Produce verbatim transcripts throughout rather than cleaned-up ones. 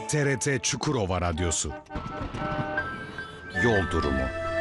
T R T Çukurova Radyosu. Yol durumu.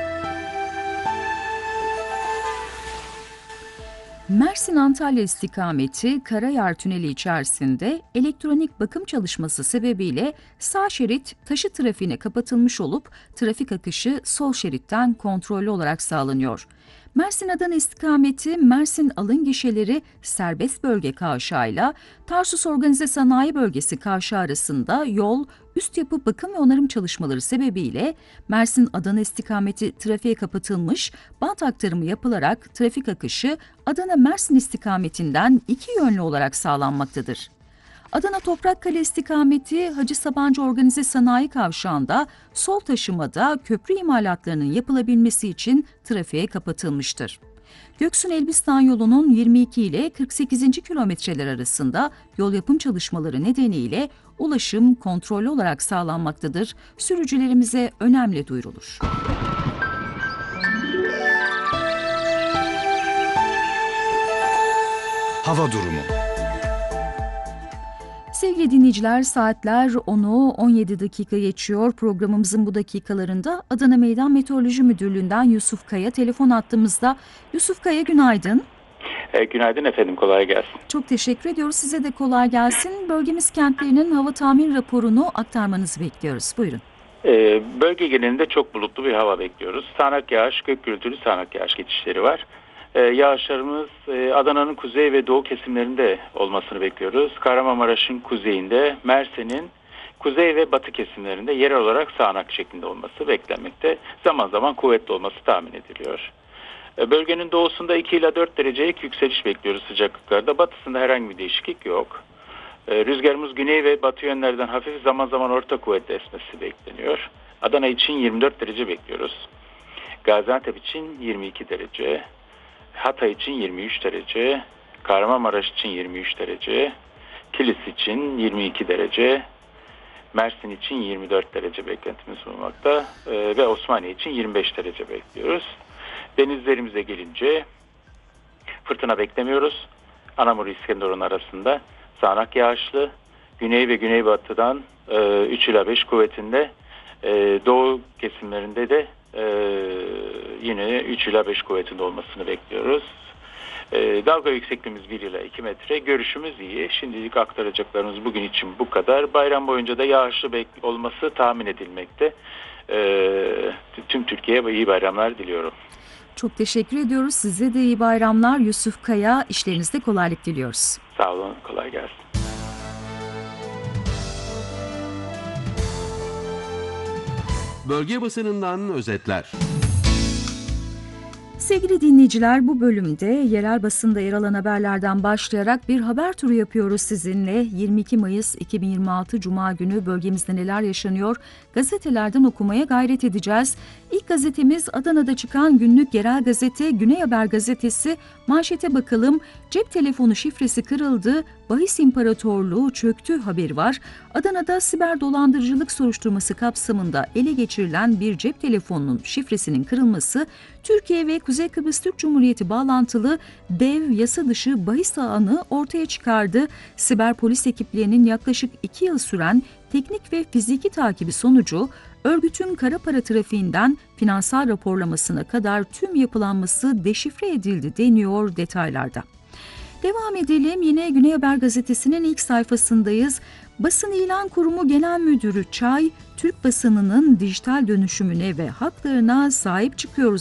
Mersin-Antalya istikameti Karayar Tüneli içerisinde elektronik bakım çalışması sebebiyle sağ şerit taşıt trafiğine kapatılmış olup trafik akışı sol şeritten kontrollü olarak sağlanıyor. Mersin-Adana istikameti Mersin alın gişeleri serbest bölge kavşağıyla Tarsus Organize Sanayi Bölgesi kavşağı arasında yol, üst yapı bakım ve onarım çalışmaları sebebiyle Mersin-Adana istikameti trafiğe kapatılmış, bant aktarımı yapılarak trafik akışı Adana-Mersin istikametinden iki yönlü olarak sağlanmaktadır. Adana Toprakkale istikameti Hacı Sabancı Organize Sanayi Kavşağı'nda sol taşımada köprü imalatlarının yapılabilmesi için trafiğe kapatılmıştır. Göksun-Elbistan yolunun yirmi iki ile kırk sekizinci kilometreler arasında yol yapım çalışmaları nedeniyle ulaşım kontrollü olarak sağlanmaktadır. Sürücülerimize önemli duyurulur. Hava durumu. Sevgili dinleyiciler, saatler onu on yedi dakika geçiyor. Programımızın bu dakikalarında Adana Meydan Meteoroloji Müdürlüğü'nden Yusuf Kaya telefon attığımızda. Yusuf Kaya, günaydın. E, günaydın efendim, kolay gelsin. Çok teşekkür ediyoruz. Size de kolay gelsin. Bölgemiz kentlerinin hava tahmin raporunu aktarmanızı bekliyoruz. Buyurun. E, bölge genelinde çok bulutlu bir hava bekliyoruz. Sağanak yağış, gök gürültülü sağanak yağış geçişleri var. Ee, yağışlarımız e, Adana'nın kuzey ve doğu kesimlerinde olmasını bekliyoruz. Kahramanmaraş'ın kuzeyinde, Mersin'in kuzey ve batı kesimlerinde yerel olarak sağanak şeklinde olması beklenmekte. Zaman zaman kuvvetli olması tahmin ediliyor. E, bölgenin doğusunda iki ila dört derecelik yükseliş bekliyoruz sıcaklıklarda. Batısında herhangi bir değişiklik yok. E, rüzgarımız güney ve batı yönlerden hafif, zaman zaman orta kuvvetli esmesi bekleniyor. Adana için yirmi dört derece bekliyoruz. Gaziantep için yirmi iki derece. Hatay için yirmi üç derece, Kahramanmaraş için yirmi üç derece, Kilis için yirmi iki derece, Mersin için yirmi dört derece beklentimiz bulunmakta ee, ve Osmaniye için yirmi beş derece bekliyoruz. Denizlerimize gelince fırtına beklemiyoruz. Anamur İskenderun arasında sağanak yağışlı, güney ve güneybatıdan e, üç ila beş kuvvetinde, e, doğu kesimlerinde de Ee, yine üç ila beş kuvvetinde olmasını bekliyoruz. Ee, dalga yüksekliğimiz bir ila iki metre. Görüşümüz iyi. Şimdilik aktaracaklarımız bugün için bu kadar. Bayram boyunca da yağışlı bek- olması tahmin edilmekte. Ee, tüm Türkiye'ye iyi bayramlar diliyorum. Çok teşekkür ediyoruz. Size de iyi bayramlar. Yusuf Kaya, işlerinizde kolaylık diliyoruz. Sağ olun, kolay gelsin. Bölge basınından özetler. Sevgili dinleyiciler, bu bölümde yerel basında yer alan haberlerden başlayarak bir haber turu yapıyoruz sizinle. yirmi iki Mayıs iki bin yirmi altı Cuma günü bölgemizde neler yaşanıyor? Gazetelerden okumaya gayret edeceğiz. İlk gazetemiz Adana'da çıkan günlük yerel gazete Güney Haber gazetesi. Manşete bakalım. Cep telefonu şifresi kırıldı, bahis imparatorluğu çöktü haberi var. Adana'da siber dolandırıcılık soruşturması kapsamında ele geçirilen bir cep telefonunun şifresinin kırılması, Türkiye ve Kuzey Kıbrıs Türk Cumhuriyeti bağlantılı dev yasa dışı bahis ağını ortaya çıkardı. Siber polis ekiplerinin yaklaşık iki yıl süren teknik ve fiziki takibi sonucu örgütün kara para trafiğinden finansal raporlamasına kadar tüm yapılanması deşifre edildi deniyor detaylarda. Devam edelim, yine Güney Haber gazetesinin ilk sayfasındayız. Basın İlan Kurumu Genel Müdürü Çay, Türk basınının dijital dönüşümüne ve haklarına sahip çıkıyoruz